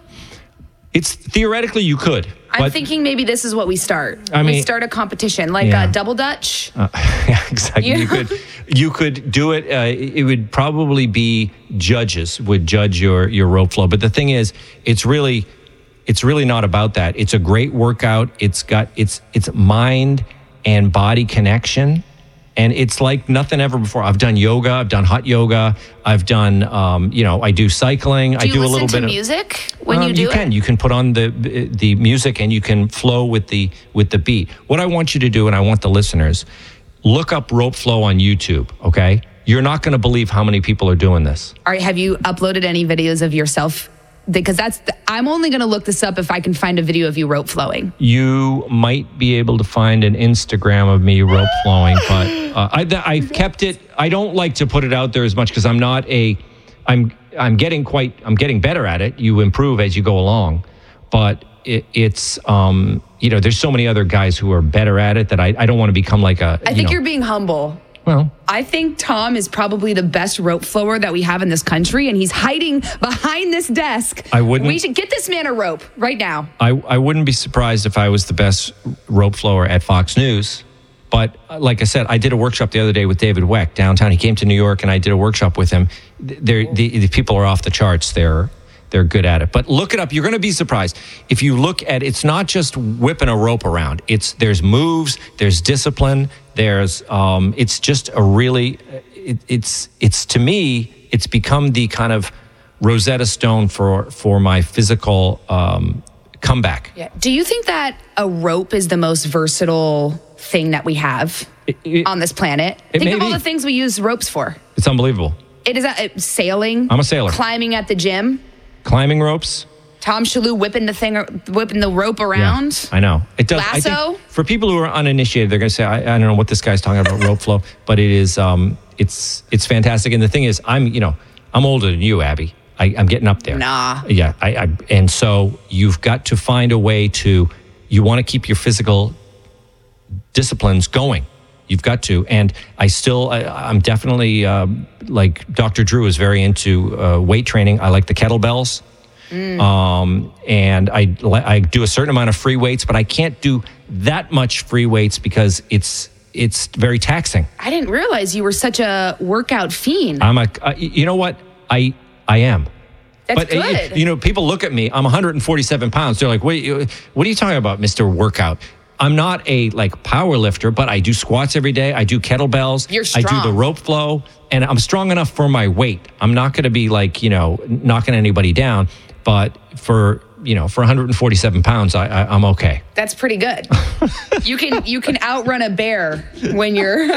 It's theoretically you could. I'm but, thinking maybe this is what we start. I we mean- start a competition like Yeah. uh, double dutch. Uh, yeah, exactly. Yeah. You could you could do it. Uh, it would probably be judges would judge your your rope flow. But the thing is, it's really it's really not about that. It's a great workout. It's got it's it's mind and body connection. And it's like nothing ever before. I've done yoga. I've done hot yoga. I've done, um, you know, I do cycling. Do I you do a listen little to bit music when Um, you do you can. it? You can put on the the music and you can flow with the with the beat. What I want you to do, and I want the listeners, look up rope flow on YouTube. Okay, you're not going to believe how many people are doing this. All right, have you uploaded any videos of yourself? Because that's the, I'm only going to look this up if I can find a video of you rope flowing. You might be able to find an Instagram of me rope flowing, but uh, I I've kept it. I don't like to put it out there as much because I'm not a. I'm I'm getting quite. I'm getting better at it. You improve as you go along, but it, it's um you know there's so many other guys who are better at it that I, I don't want to become like a. I you think know, you're being humble. Well, I think Tom is probably the best rope flower that we have in this country, and he's hiding behind this desk. I wouldn't- We should get this man a rope right now. I, I wouldn't be surprised if I was the best rope flower at Fox News. But uh, like I said, I did a workshop the other day with David Weck downtown. He came to New York and I did a workshop with him. They're, the, the people are off the charts. They're they're good at it. But look it up. You're going to be surprised. If you look at it's not just whipping a rope around. It's there's moves, there's discipline, there's um, it's just a really it, it's it's to me, it's become the kind of Rosetta Stone for for my physical um, comeback. Yeah. Do you think that a rope is the most versatile thing that we have on this planet? it Think may of all be. the things we use ropes for. It's unbelievable. It is uh, sailing. I'm a sailor. Climbing at the gym. Climbing ropes. Tom Shalhoub whipping the thing, whipping the rope around. I know. It does. I Lasso? think for people who are uninitiated, they're going to say, I, I don't know what this guy's talking about, rope flow, but it is, um, it's, it's fantastic. And the thing is, I'm, you know, I'm older than you, Abby. I, I'm getting up there. Nah. Yeah. I, I, and so you've got to find a way to, you want to keep your physical disciplines going. You've got to. And I still, I, I'm definitely, um, like Doctor Drew is very into uh, weight training. I like the kettlebells. Mm. Um, and I, I do a certain amount of free weights, but I can't do that much free weights because it's it's very taxing. I didn't realize you were such a workout fiend. I'm a, uh, you know what? I I am. That's but, uh, good. You know, people look at me. I'm one hundred forty-seven pounds. They're like, "Wait, what are you talking about, Mister Workout?" I'm not a like power lifter, but I do squats every day. I do kettlebells. You're I do strong. the rope flow, and I'm strong enough for my weight. I'm not going to be like you know knocking anybody down, but for you know for one hundred forty-seven pounds, I, I I'm okay. That's pretty good. you can you can outrun a bear when you're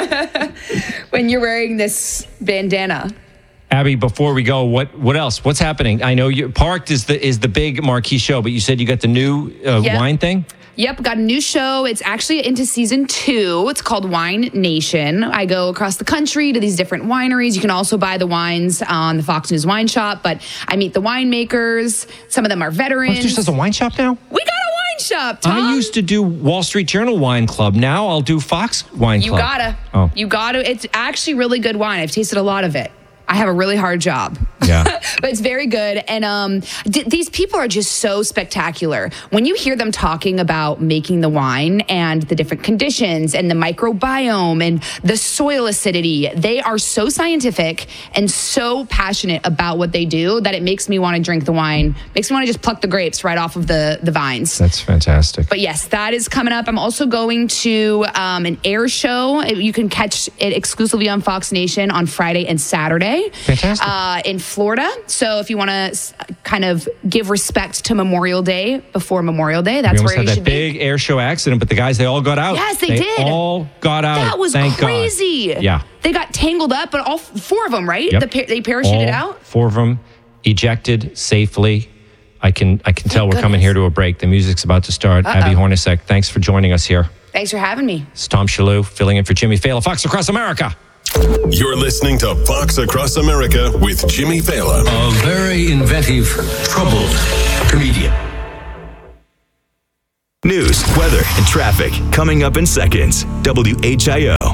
when you're wearing this bandana. Abby, before we go, what what else? What's happening? I know you Parked is the is the big marquee show, but you said you got the new uh, Yep. wine thing. Yep, got a new show. It's actually into season two. It's called Wine Nation. I go across the country to these different wineries. You can also buy the wines on the Fox News Wine Shop, but I meet the winemakers. Some of them are veterans. What, just as a wine shop now? We got a wine shop, Tom. I used to do Wall Street Journal Wine Club. Now I'll do Fox Wine You Club. gotta. Oh. You gotta. It's actually really good wine. I've tasted a lot of it. I have a really hard job. Yeah. But it's very good. And um, d- these people are just so spectacular. When you hear them talking about making the wine and the different conditions and the microbiome and the soil acidity, they are so scientific and so passionate about what they do that it makes me want to drink the wine, makes me want to just pluck the grapes right off of the, the vines. That's fantastic. But yes, that is coming up. I'm also going to um, an air show. You can catch it exclusively on Fox Nation on Friday and Saturday. Fantastic. Uh, in Florida. So if you want to kind of give respect to Memorial Day before Memorial Day, that's we almost where you had should that big be. air show accident, but the guys, they all got out. Yes, they, they did. all got out. That was Thank crazy. God. Yeah. They got tangled up, but all f- four of them, right? Yep. The par- they parachuted all out. Four of them ejected safely. I can I can tell Thank we're coming goodness. here to a break. The music's about to start. Uh-oh. Abby Hornacek, thanks for joining us here. Thanks for having me. It's Tom Shalhoub filling in for Jimmy Fallon, Fox Across America. You're listening to Fox Across America with Jimmy Fallon. A very inventive, troubled comedian. News, weather, and traffic coming up in seconds. W H I O.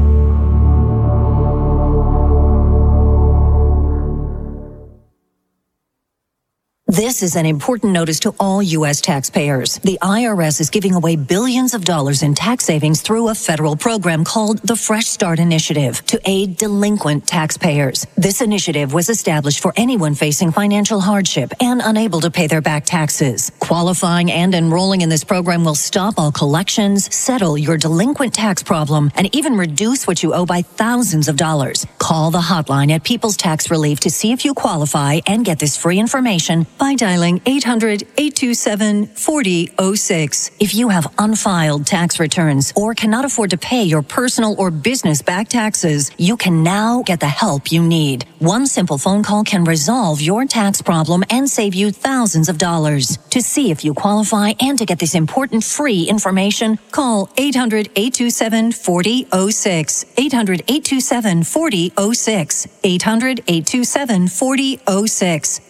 This is an important notice to all U S taxpayers. The I R S is giving away billions of dollars in tax savings through a federal program called the Fresh Start Initiative to aid delinquent taxpayers. This initiative was established for anyone facing financial hardship and unable to pay their back taxes. Qualifying and enrolling in this program will stop all collections, settle your delinquent tax problem, and even reduce what you owe by thousands of dollars. Call the hotline at People's Tax Relief to see if you qualify and get this free information by dialing eight hundred, eight two seven, four zero zero six. If you have unfiled tax returns or cannot afford to pay your personal or business back taxes, you can now get the help you need. One simple phone call can resolve your tax problem and save you thousands of dollars. To see if you qualify and to get this important free information, call eight hundred, eight two seven, four zero zero six. eight hundred, eight two seven, four zero zero six. eight hundred, eight two seven, four zero zero six.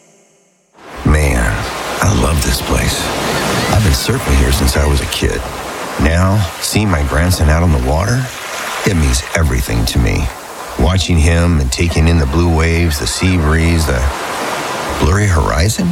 Man, I love this place. I've been surfing here since I was a kid. Now, seeing my grandson out on the water, it means everything to me. Watching him and taking in the blue waves, the sea breeze, the blurry horizon.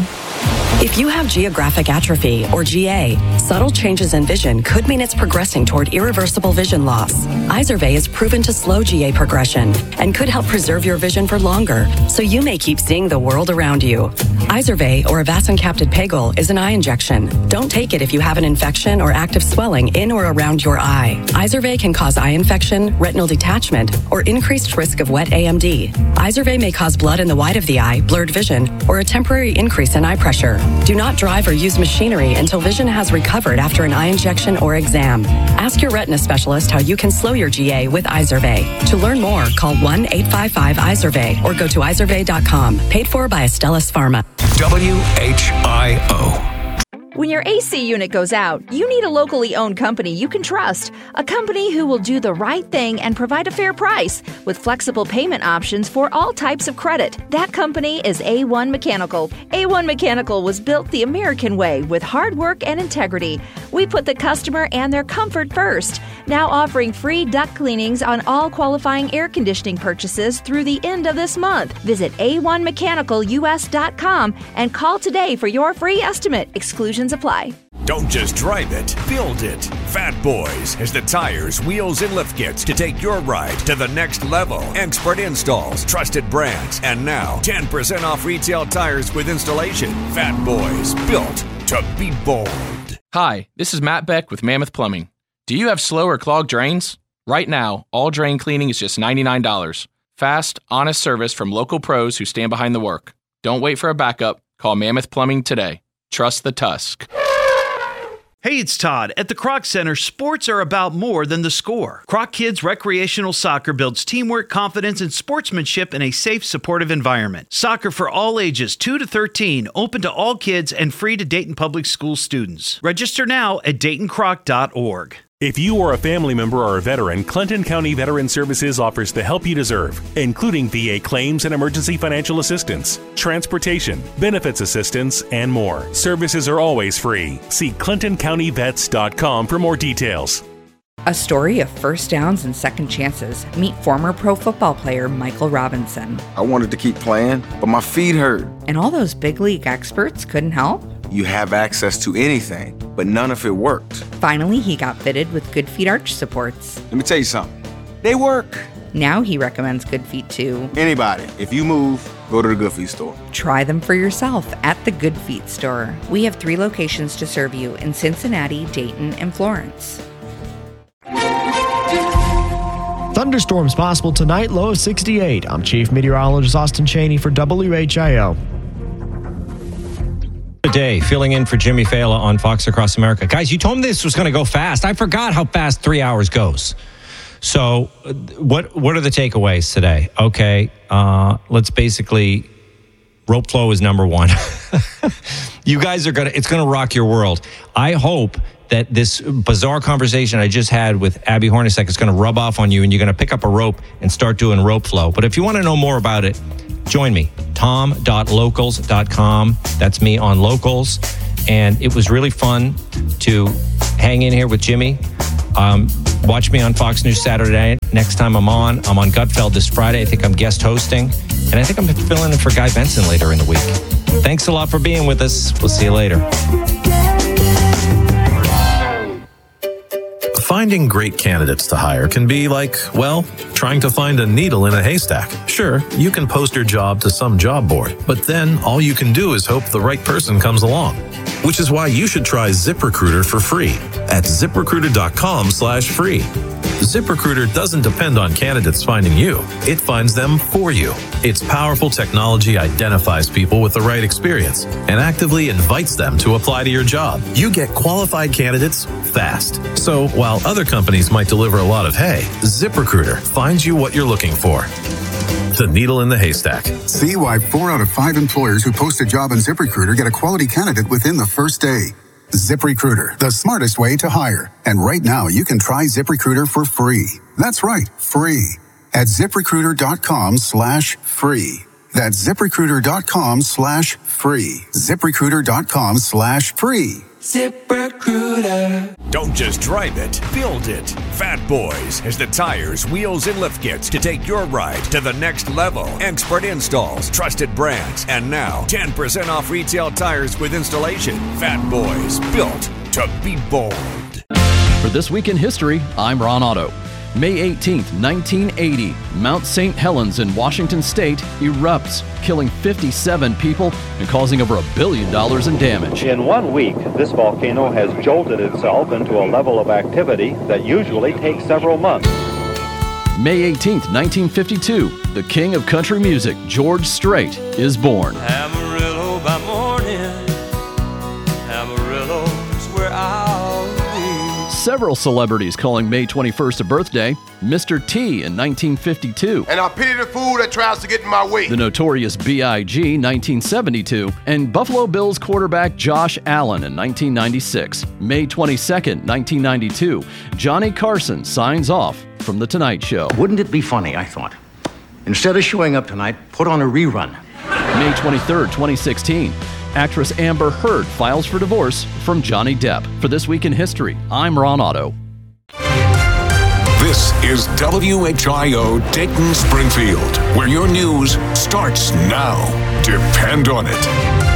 If you have geographic atrophy, or G A, subtle changes in vision could mean it's progressing toward irreversible vision loss. Izervay is proven to slow G A progression and could help preserve your vision for longer, so you may keep seeing the world around you. Izervay, or avacincaptad pegol, is an eye injection. Don't take it if you have an infection or active swelling in or around your eye. Izervay can cause eye infection, retinal detachment, or increased risk of wet A M D. Izervay may cause blood in the white of the eye, blurred vision, or a temporary increase in eye pressure. Do not drive or use machinery until vision has recovered after an eye injection or exam. Ask your retina specialist how you can slow your G A with Izervay. To learn more, call one eight five five Izervay or go to izervay dot com. Paid for by Astellas Pharma. W H I O. When your A C unit goes out, you need a locally owned company you can trust. A company who will do the right thing and provide a fair price with flexible payment options for all types of credit. That company is A one Mechanical. A one Mechanical was built the American way with hard work and integrity. We put the customer and their comfort first. Now offering free duct cleanings on all qualifying air conditioning purchases through the end of this month. Visit A one mechanical U S dot com and call today for your free estimate. Exclusions apply. Don't just drive it, build it. Fat Boys is the tires, wheels, and lift kits to take your ride to the next level. Expert installs, trusted brands, and now ten percent off retail tires with installation. Fat Boys, built to be bold. Hi, this is Matt Beck with Mammoth Plumbing. Do you have slow or clogged drains? Right now, all drain cleaning is just ninety-nine dollars. Fast, honest service from local pros who stand behind the work. Don't wait for a backup. Call Mammoth Plumbing today. Trust the Tusk. Hey, it's Todd. At the Kroc Center, sports are about more than the score. Kroc Kids Recreational Soccer builds teamwork, confidence, and sportsmanship in a safe, supportive environment. Soccer for all ages, two to thirteen, open to all kids and free to Dayton Public School students. Register now at dayton croc dot org. If you or a family member or a veteran, Clinton County Veteran Services offers the help you deserve, including V A claims and emergency financial assistance, transportation, benefits assistance, and more. Services are always free. See clinton county vets dot com for more details. A story of first downs and second chances. Meet former pro football player Michael Robinson. I wanted to keep playing, but my feet hurt. And all those big league experts couldn't help? You have access to anything, but none of it worked. Finally, he got fitted with Good Feet arch supports. Let me tell you something. They work. Now he recommends Good Feet to anybody. If you move, go to the Good Feet store. Try them for yourself at the Good Feet store. We have three locations to serve you in Cincinnati, Dayton, and Florence. Thunderstorms possible tonight, low of sixty-eight. I'm Chief Meteorologist Austin Cheney for W H I O. Today, filling in for Jimmy Fallon on Fox Across America. Guys, you told me this was going to go fast. I forgot how fast three hours goes. So what what are the takeaways today? Okay, uh, let's basically, rope flow is number one. You guys are going to, it's going to rock your world. I hope that this bizarre conversation I just had with Abby Hornacek is going to rub off on you and you're going to pick up a rope and start doing rope flow. But if you want to know more about it, join me, tom dot locals dot com. That's me on Locals. And it was really fun to hang in here with Jimmy. Um, watch me on Fox News Saturday night. Next time I'm on, I'm on Gutfeld this Friday. I think I'm guest hosting. And I think I'm filling in for Guy Benson later in the week. Thanks a lot for being with us. We'll see you later. Finding great candidates to hire can be like, well, trying to find a needle in a haystack. Sure, you can post your job to some job board, but then all you can do is hope the right person comes along. Which is why you should try ZipRecruiter for free at ZipRecruiter.com slash free. ZipRecruiter doesn't depend on candidates finding you. It finds them for you. Its powerful technology identifies people with the right experience and actively invites them to apply to your job. You get qualified candidates fast. So while other companies might deliver a lot of hay, ZipRecruiter finds you what you're looking for. The needle in the haystack. See why four out of five employers who post a job on ZipRecruiter get a quality candidate within the first day. ZipRecruiter, the smartest way to hire. And right now, you can try ZipRecruiter for free. That's right, free. At ZipRecruiter.com slash free. That's ZipRecruiter.com slash free. ZipRecruiter.com slash free. ZipRecruiter. Don't just drive it, build it. Fat Boys has the tires, wheels, and lift kits to take your ride to the next level. Expert installs, trusted brands, and now ten percent off retail tires with installation. Fat Boys, built to be bold. For This Week in History, I'm Ron Otto. May eighteenth, nineteen eighty, Mount Saint Helens in Washington State erupts, killing fifty-seven people and causing over a billion dollars in damage. In one week, this volcano has jolted itself into a level of activity that usually takes several months. May eighteenth, nineteen fifty-two, the king of country music, George Strait, is born. Amarillo by morning, Amarillo's where I'll be. Several celebrities calling May twenty-first a birthday. Mister T in nineteen fifty-two. And I pity the fool that tries to get in my way. The Notorious B I G nineteen seventy-two. And Buffalo Bills quarterback Josh Allen in nineteen ninety-six. May twenty-second, nineteen ninety-two. Johnny Carson signs off from The Tonight Show. Wouldn't it be funny, I thought, instead of showing up tonight, put on a rerun. May twenty-third, twenty sixteen. Actress Amber Heard files for divorce from Johnny Depp. For This Week in History, I'm Ron Otto. This is W H I O Dayton Springfield, where your news starts now. Depend on it.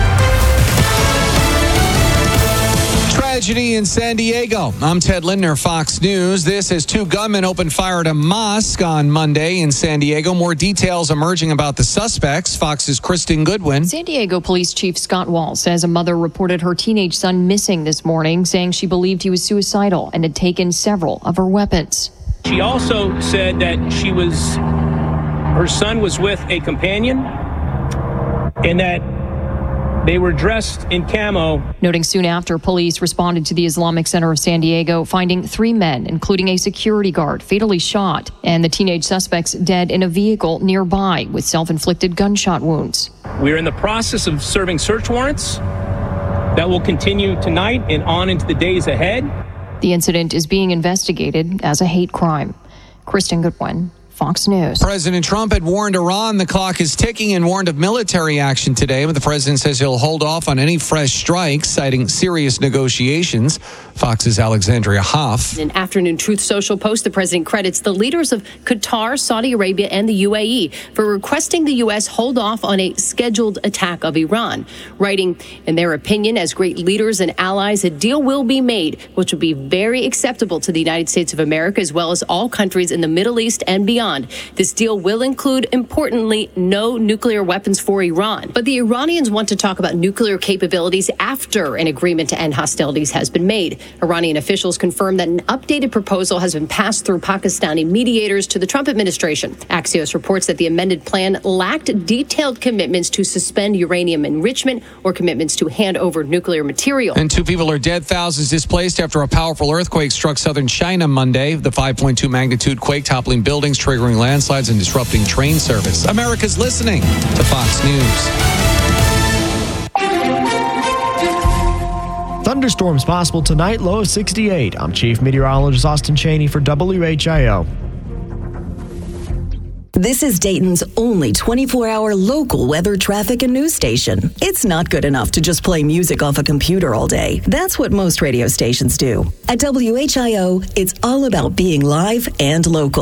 Tragedy in San Diego. I'm Ted Lindner, Fox News. This as two gunmen opened fire at a mosque on Monday in San Diego. More details emerging about the suspects. Fox's Kristen Goodwin. San Diego Police Chief Scott Wall says a mother reported her teenage son missing this morning, saying she believed he was suicidal and had taken several of her weapons. She also said that she was, her son was with a companion and that they were dressed in camo. Noting soon after, police responded to the Islamic Center of San Diego, finding three men, including a security guard, fatally shot, and the teenage suspects dead in a vehicle nearby with self-inflicted gunshot wounds. We're in the process of serving search warrants that will continue tonight and on into the days ahead. The incident is being investigated as a hate crime. Kristen Goodwin, Fox News. President Trump had warned Iran the clock is ticking and warned of military action today, but the president says he'll hold off on any fresh strikes, citing serious negotiations. Fox's Alexandria Hoff. In an afternoon Truth Social post, the president credits the leaders of Qatar, Saudi Arabia, and the U A E for requesting the U S hold off on a scheduled attack of Iran, writing, in their opinion, as great leaders and allies, a deal will be made, which will be very acceptable to the United States of America, as well as all countries in the Middle East and beyond. This deal will include, importantly, no nuclear weapons for Iran. But the Iranians want to talk about nuclear capabilities after an agreement to end hostilities has been made. Iranian officials confirmed that an updated proposal has been passed through Pakistani mediators to the Trump administration. Axios reports that the amended plan lacked detailed commitments to suspend uranium enrichment or commitments to hand over nuclear material. And two people are dead, thousands displaced after a powerful earthquake struck southern China Monday. The five point two magnitude quake toppling buildings, triggering landslides and disrupting train service. America's listening to Fox News. Thunderstorms possible tonight, low of sixty-eight. I'm Chief Meteorologist Austin Cheney for W H I O. This is Dayton's only twenty-four hour local weather, traffic, and news station. It's not good enough to just play music off a computer all day. That's what most radio stations do. At W H I O, it's all about being live and local.